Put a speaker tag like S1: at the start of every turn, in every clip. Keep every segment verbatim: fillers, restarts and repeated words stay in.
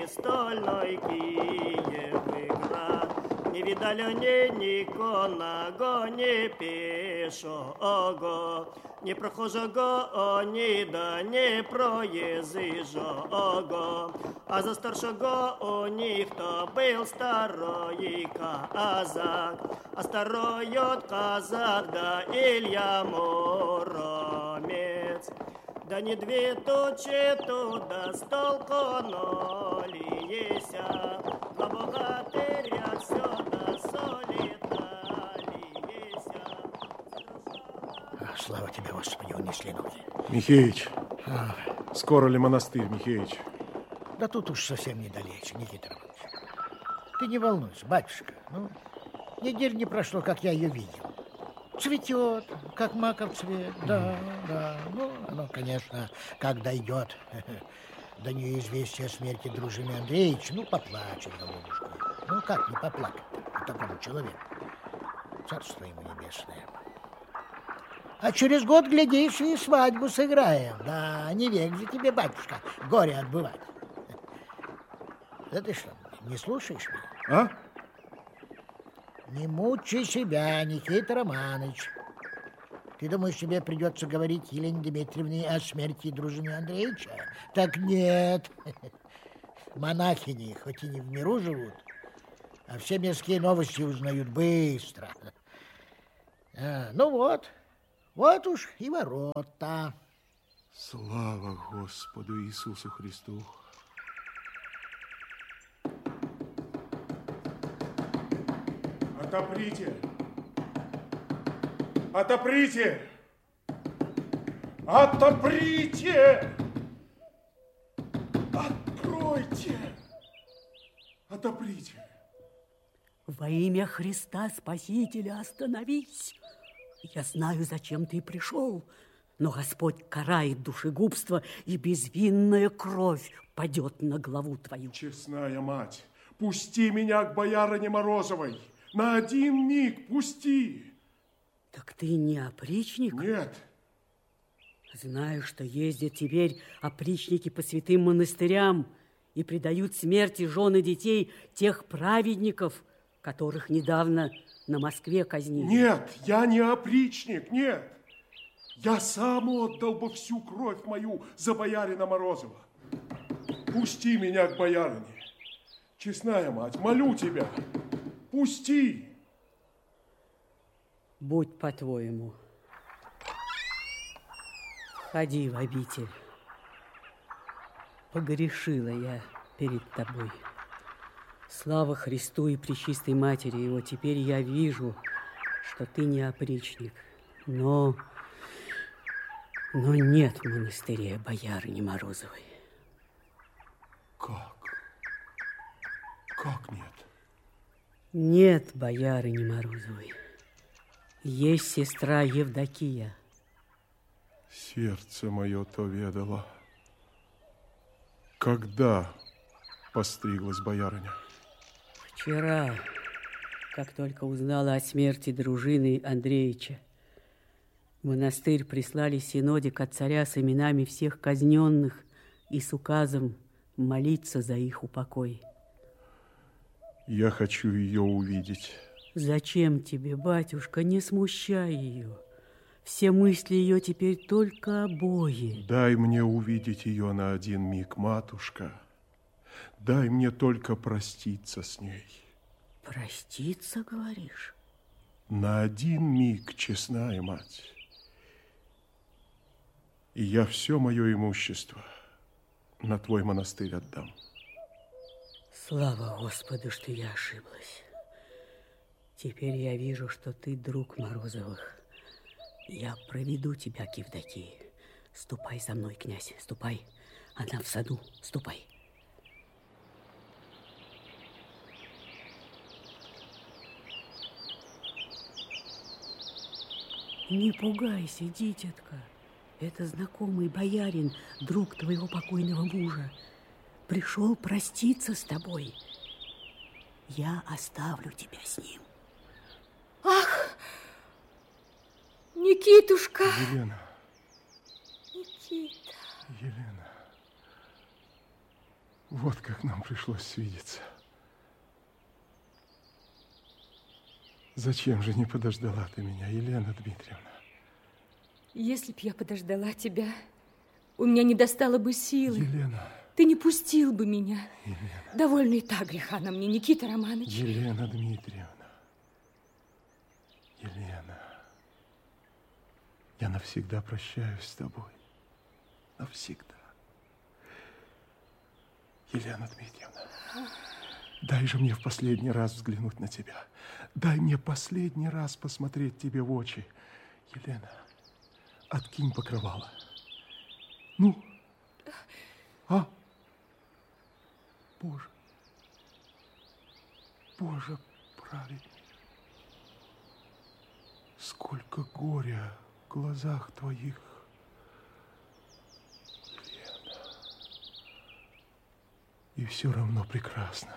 S1: стольной Киевград. Не видали ни никоного, ни пешого, ни прохожого, ни да не проезжего. А за старшего у них-то был старой казак, а старой от казак, да Илья Муромец. Да не две тучи туда столкнулися, два богатыря сюда солеталися.
S2: Слава тебе, Господи, унесли ноги.
S3: Михеич, а. Скоро ли монастырь, Михеич?
S2: Да тут уж совсем недалече, Никита Романович. Ты не волнуйся, батюшка. Ну, недель не прошло, как я ее видел. Цветет, как маков цвет, да, да. Ну, оно, конечно, как дойдет до нее известие о смерти дружины Андреевича, ну, поплачет, голубушка. Ну, как не поплакать-то такому человеку? Царство ему небесное. А через год, глядишь, и свадьбу сыграем. Да, не век же тебе, батюшка, горе отбывать. Да ты что, не слушаешь меня?
S3: А?
S2: Не мучай себя, Никита Романович. Ты думаешь, тебе придется говорить Елене Дмитриевне о смерти дружины Андреевича? Так нет. Монахини, хоть и не в миру живут, а все мирские новости узнают быстро. А, ну вот, вот уж и ворота.
S3: Слава Господу Иисусу Христу. Отоприте! Отоприте! Отоприте! Откройте! Отоприте!
S4: Во имя Христа Спасителя остановись! Я знаю, зачем ты пришел, но Господь карает душегубство, и безвинная кровь падет на главу твою.
S3: Честная мать, пусти меня к боярине Морозовой! На один миг пусти.
S4: Так ты не опричник?
S3: Нет.
S4: Знаю, что ездят теперь опричники по святым монастырям и предают смерти жен и детей тех праведников, которых недавно на Москве казнили.
S3: Нет, я не опричник, нет. Я сам отдал бы всю кровь мою за боярина Морозова. Пусти меня к боярине. Честная мать, молю тебя. Пусти!
S4: Будь по-твоему. Ходи в обитель. Погрешила я перед тобой. Слава Христу и Пречистой Матери Его. Теперь я вижу, что ты не опричник. Но, но нет в монастыре боярыни Морозовой.
S3: Как? Как нет?
S4: Нет боярыни Морозовой. Есть сестра Евдокия.
S3: Сердце мое то ведало. Когда постриглась боярыня?
S4: Вчера, как только узнала о смерти дружины Андреевича. В монастырь прислали синодик от царя с именами всех казненных и с указом молиться за их упокой.
S3: Я хочу ее увидеть.
S4: Зачем тебе, батюшка, не смущай ее. Все мысли ее теперь только о Боге.
S3: Дай мне увидеть ее на один миг, матушка. Дай мне только проститься с ней.
S4: Проститься, говоришь?
S3: На один миг, честная мать. И я все мое имущество на твой монастырь отдам.
S4: Слава Господу, что я ошиблась. Теперь я вижу, что ты друг Морозовых. Я проведу тебя к Евдокии. Ступай за мной, князь, ступай. Она в саду, ступай. Не пугайся, дитятка. Это знакомый боярин, друг твоего покойного мужа. Пришел проститься с тобой. Я оставлю тебя с ним.
S5: Ах, Никитушка!
S3: Елена.
S5: Никита.
S3: Елена. Вот как нам пришлось свидеться. Зачем же не подождала ты меня, Елена Дмитриевна?
S5: Если б я подождала тебя, у меня не достало бы силы.
S3: Елена.
S5: Ты не пустил бы меня.
S3: Елена.
S5: Довольно и так греха на мне, Никита Романович.
S3: Елена Дмитриевна. Елена. Я навсегда прощаюсь с тобой. Навсегда. Елена Дмитриевна, дай же мне в последний раз взглянуть на тебя. Дай мне последний раз посмотреть тебе в очи. Елена, откинь покрывало. Ну, а? Боже, Боже праведный, сколько горя в глазах твоих. Елена, и все равно прекрасно.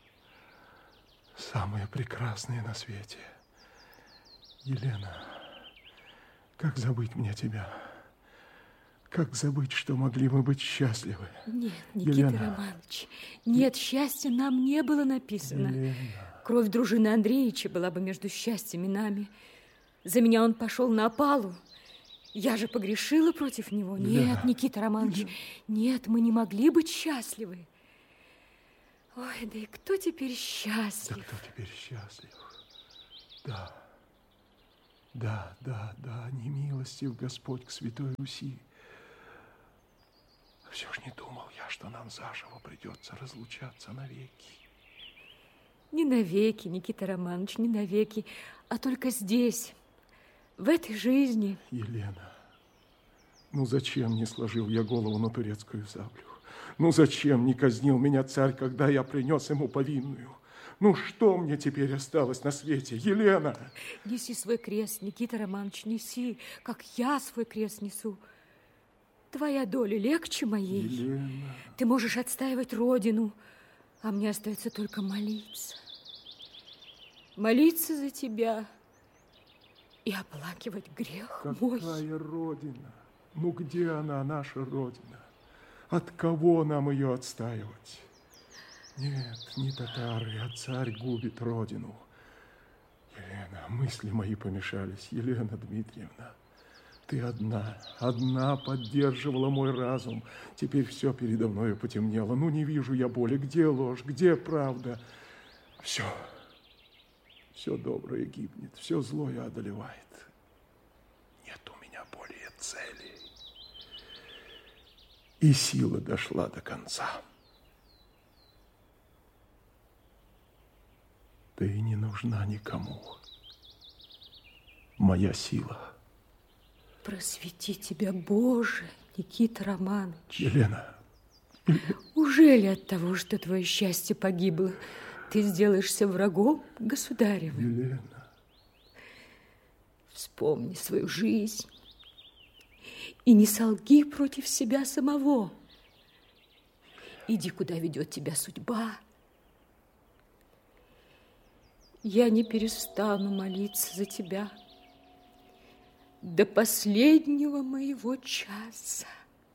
S3: Самое прекрасное на свете. Елена, как забыть мне тебя? Как забыть, что могли мы быть счастливы?
S5: Нет, Никита
S3: Елена.
S5: Романович, нет, счастья нам не было написано.
S3: Елена.
S5: Кровь дружины Андреевича была бы между счастьем и нами. За меня он пошел на опалу. Я же погрешила против него.
S3: Елена.
S5: Нет, Никита Романович,
S3: Елена.
S5: нет, мы не могли быть счастливы. Ой, да и кто теперь счастлив?
S3: Да кто теперь счастлив? Да, да, да, да, не милостив Господь к Святой Руси. Все ж не думал я, что нам заживо придется разлучаться навеки.
S5: Не навеки, Никита Романович, не навеки, а только здесь, в этой жизни.
S3: Елена, ну зачем не сложил я голову на турецкую саблю? Ну зачем не казнил меня царь, когда я принес ему повинную? Ну что мне теперь осталось на свете, Елена?
S5: Неси свой крест, Никита Романович, неси, как я свой крест несу. Твоя доля легче моей.
S3: Елена.
S5: Ты можешь отстаивать родину, а мне остается только молиться. Молиться за тебя и оплакивать грех мой.
S3: Какая родина? Ну где она, наша родина? От кого нам ее отстаивать? Нет, не татары, а царь губит родину. Елена, мысли мои помешались. Елена Дмитриевна, ты одна, одна поддерживала мой разум. Теперь все передо мною потемнело. Ну, не вижу я боли. Где ложь, где правда? Все, все доброе гибнет, все злое одолевает. Нет у меня более цели. И сила дошла до конца. Ты не нужна никому. Моя сила.
S5: Просвети тебя, Боже, Никита Романович.
S3: Елена.
S5: Ужели от того, что твое счастье погибло, ты сделаешься врагом государевым?
S3: Елена.
S5: Вспомни свою жизнь и не солги против себя самого. Иди, куда ведет тебя судьба. Я не перестану молиться за тебя до последнего моего часа.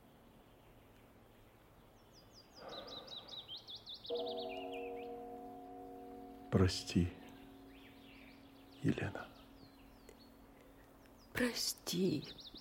S3: Прости, Елена.
S5: Прости,